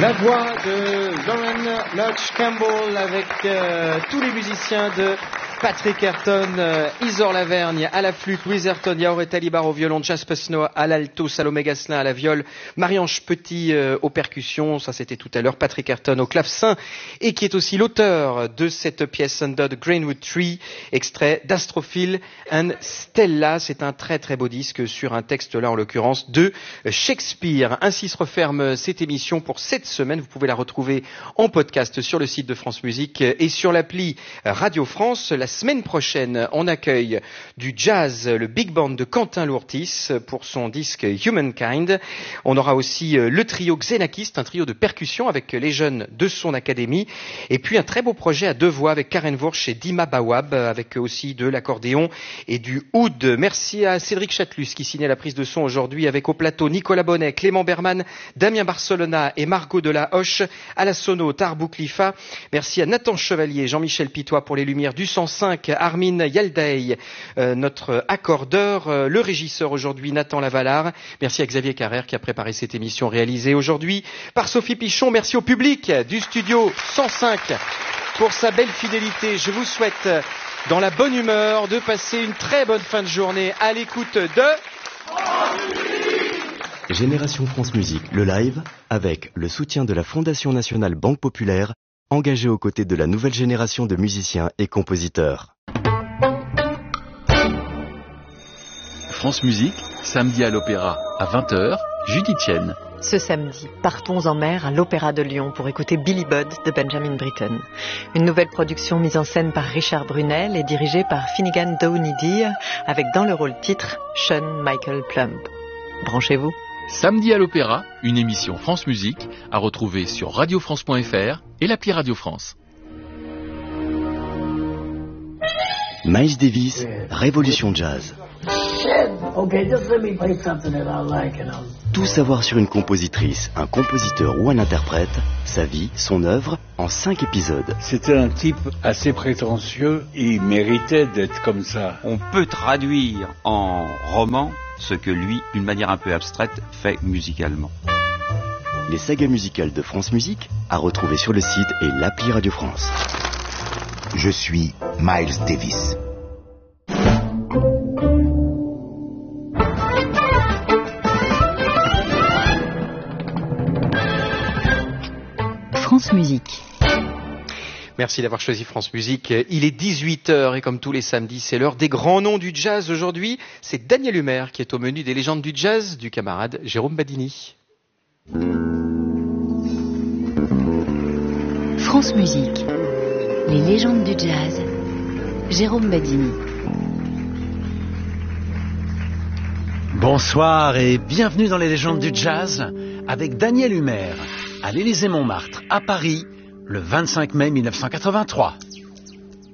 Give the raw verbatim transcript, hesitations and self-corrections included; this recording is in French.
La voix de Lauren Lodge Campbell avec euh, tous les musiciens de Patrick Ayrton, euh, Isor Lavergne à la flûte, Louise Ayrton, Yaoret Talibar au violon, Jas Pesno à l'alto, Salomé Gasselin à la viole, Marie-Ange Petit euh, aux percussions, ça c'était tout à l'heure, Patrick Ayrton au clavecin, et qui est aussi l'auteur de cette pièce Under the Greenwood Tree, extrait d'Astrophil and Stella. C'est un très très beau disque sur un texte là en l'occurrence de Shakespeare. Ainsi se referme cette émission pour cette semaine. Vous pouvez la retrouver en podcast sur le site de France Musique et sur l'appli Radio France. La semaine prochaine, on accueille du jazz, le big band de Quentin Lourtis pour son disque Humankind. On aura aussi le trio Xenakist, un trio de percussion avec les jeunes de son académie. Et puis un très beau projet à deux voix avec Karen Wursch et Dima Bawab, avec aussi de l'accordéon et du oud. Merci à Cédric Chatelus qui signait la prise de son aujourd'hui avec au plateau Nicolas Bonnet, Clément Berman, Damien Barcelona et Margot Delahoche. À la sono, Tarbou Clifa. Merci à Nathan Chevalier, Jean-Michel Pitois pour les lumières du cent cinq, Armin Yaldaï, euh, notre accordeur, euh, le régisseur aujourd'hui, Nathan Lavalard. Merci à Xavier Carrère qui a préparé cette émission réalisée aujourd'hui par Sophie Pichon. Merci au public du studio cent cinq pour sa belle fidélité. Je vous souhaite, dans la bonne humeur, de passer une très bonne fin de journée à l'écoute de... Génération France Musique, le live, avec le soutien de la Fondation Nationale Banque Populaire, engagée aux côtés de la nouvelle génération de musiciens et compositeurs. France Musique, samedi à l'Opéra, à vingt heures, Judith Chen. Ce samedi, partons en mer à l'Opéra de Lyon pour écouter Billy Budd de Benjamin Britten. Une nouvelle production mise en scène par Richard Brunel et dirigée par Finnegan Downey Deer, avec dans le rôle titre Sean Michael Plumb. Branchez-vous. Samedi à l'Opéra, une émission France Musique à retrouver sur radio france point f r et l'appli Radio France. Miles Davis, Révolution Jazz. Tout savoir sur une compositrice, un compositeur ou un interprète, sa vie, son œuvre, en cinq épisodes. C'était un type assez prétentieux, il méritait d'être comme ça. On peut traduire en roman ce que lui, d'une manière un peu abstraite, fait musicalement. Les sagas musicales de France Musique, à retrouver sur le site et l'appli Radio France. Je suis Miles Davis. France Musique. Merci d'avoir choisi France Musique. Il est dix-huit heures et comme tous les samedis, c'est l'heure des grands noms du jazz. Aujourd'hui, c'est Daniel Humer qui est au menu des légendes du jazz du camarade Jérôme Badini. France Musique, les légendes du jazz, Jérôme Badini. Bonsoir et bienvenue dans les légendes du jazz avec Daniel Humer à l'Élysée-Montmartre à Paris le vingt-cinq mai mille neuf cent quatre-vingt-trois.